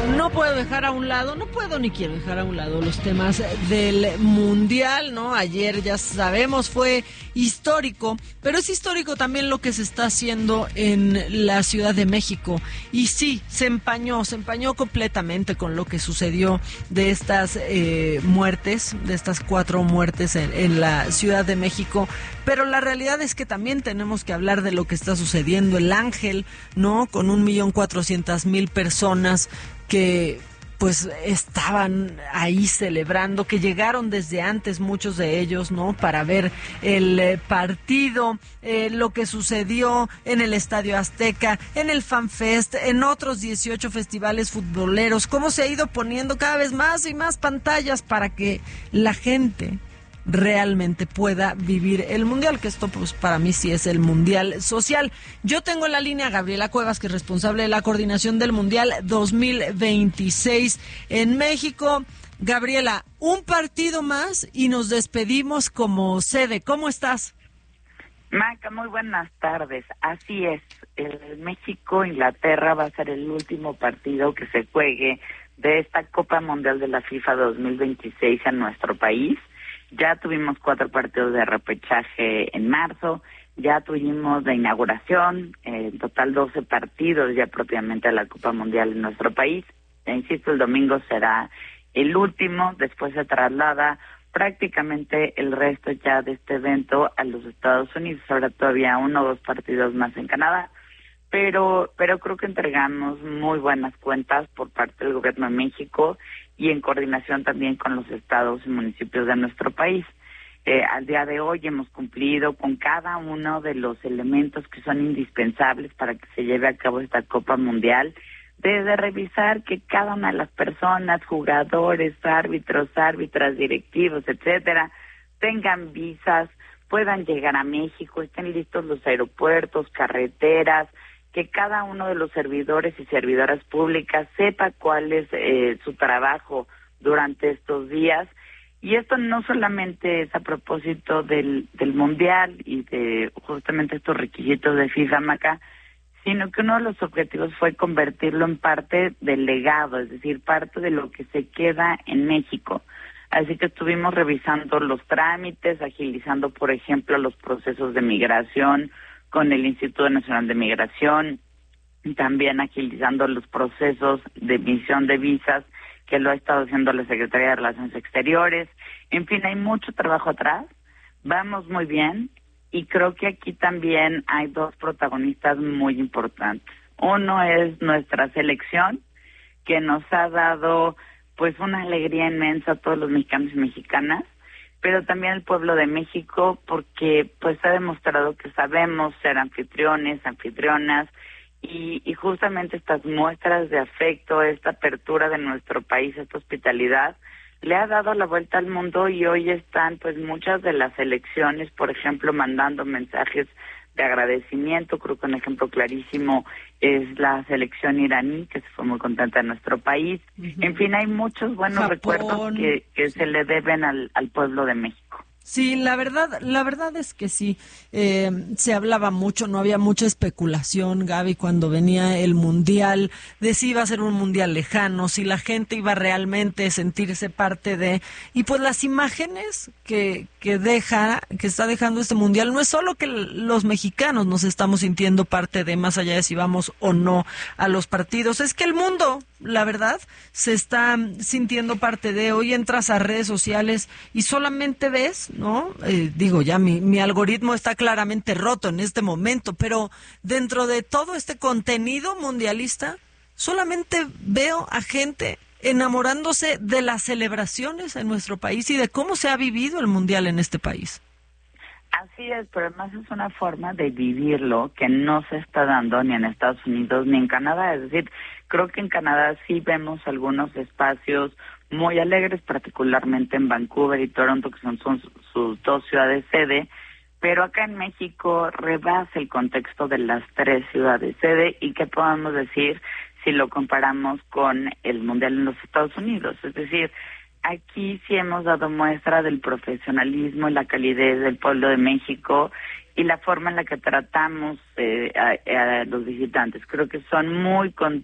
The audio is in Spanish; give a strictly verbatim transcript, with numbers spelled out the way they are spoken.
no puedo dejar a un lado, no puedo ni quiero dejar a un lado los temas del Mundial, ¿no? Ayer ya sabemos fue histórico, pero es histórico también lo que se está haciendo en la Ciudad de México. Y sí, se empañó, se empañó completamente con lo que sucedió de estas eh, muertes, de estas cuatro muertes en, en la Ciudad de México. Pero la realidad es que también tenemos que hablar de lo que está sucediendo. El Ángel, ¿no? Con un millón cuatrocientas mil personas que pues estaban ahí celebrando, que llegaron desde antes muchos de ellos, ¿no? Para ver el eh, partido, eh, lo que sucedió en el Estadio Azteca, en el FanFest, en otros dieciocho festivales futboleros, cómo se ha ido poniendo cada vez más y más pantallas para que la gente realmente pueda vivir el Mundial, que esto pues para mí sí es el Mundial social. Yo tengo en la línea a Gabriela Cuevas, que es responsable de la coordinación del Mundial dos mil veintiséis en México. Gabriela, un partido más y nos despedimos como sede. ¿Cómo estás? Maca, muy buenas tardes. Así es, el México-Inglaterra va a ser el último partido que se juegue de esta Copa Mundial de la FIFA dos mil veintiséis en nuestro país. Ya tuvimos cuatro partidos de repechaje en marzo, ya tuvimos de inauguración, en total doce partidos ya propiamente a la Copa Mundial en nuestro país. E insisto, el domingo será el último, después se traslada prácticamente el resto ya de este evento a los Estados Unidos. Habrá todavía uno o dos partidos más en Canadá, pero pero creo que entregamos muy buenas cuentas por parte del Gobierno de México y en coordinación también con los estados y municipios de nuestro país. Eh, al día de hoy hemos cumplido con cada uno de los elementos que son indispensables para que se lleve a cabo esta Copa Mundial, desde revisar que cada una de las personas, jugadores, árbitros, árbitras, directivos, etcétera, tengan visas, puedan llegar a México, estén listos los aeropuertos, carreteras, que cada uno de los servidores y servidoras públicas sepa cuál es eh, su trabajo durante estos días. Y esto no solamente es a propósito del, del Mundial y de justamente estos requisitos de FIFA, Maca, sino que uno de los objetivos fue convertirlo en parte del legado, es decir, parte de lo que se queda en México. Así que estuvimos revisando los trámites, agilizando, por ejemplo, los procesos de migración con el Instituto Nacional de Migración, también agilizando los procesos de emisión de visas, que lo ha estado haciendo la Secretaría de Relaciones Exteriores. En fin, hay mucho trabajo atrás, vamos muy bien, y creo que aquí también hay dos protagonistas muy importantes. Uno es nuestra selección, que nos ha dado pues una alegría inmensa a todos los mexicanos y mexicanas, pero también el pueblo de México, porque pues ha demostrado que sabemos ser anfitriones, anfitrionas, y, y justamente estas muestras de afecto, esta apertura de nuestro país, esta hospitalidad, le ha dado la vuelta al mundo, y hoy están pues muchas de las elecciones, por ejemplo, mandando mensajes de agradecimiento. Creo que un ejemplo clarísimo es la selección iraní, que se fue muy contenta de nuestro país. Uh-huh. En fin, hay muchos buenos Japón. recuerdos que, que se le deben al, al pueblo de México. Sí, la verdad, la verdad es que sí, eh, se hablaba mucho, no había mucha especulación, Gaby, cuando venía el Mundial, de si iba a ser un Mundial lejano, si la gente iba realmente a sentirse parte de, y pues las imágenes que, que deja, que está dejando este Mundial, no es solo que los mexicanos nos estamos sintiendo parte de, más allá de si vamos o no a los partidos, es que el mundo, la verdad, se está sintiendo parte de. Hoy entras a redes sociales y solamente ves, ¿no? Eh, digo, ya mi, mi algoritmo está claramente roto en este momento, pero dentro de todo este contenido mundialista, solamente veo a gente enamorándose de las celebraciones en nuestro país y de cómo se ha vivido el Mundial en este país. Así es, pero además es una forma de vivirlo que no se está dando ni en Estados Unidos ni en Canadá. Es decir, creo que en Canadá sí vemos algunos espacios muy alegres, particularmente en Vancouver y Toronto, que son, son sus dos ciudades sede, pero acá en México rebasa el contexto de las tres ciudades sede. ¿Y qué podemos decir si lo comparamos con el Mundial en los Estados Unidos? Es decir, aquí sí hemos dado muestra del profesionalismo y la calidez del pueblo de México y la forma en la que tratamos eh, a, a los visitantes. Creo que son muy contentos